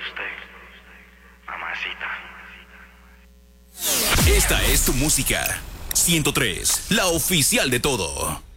usted, mamacita. Esta es tu música. 103, la oficial de todo.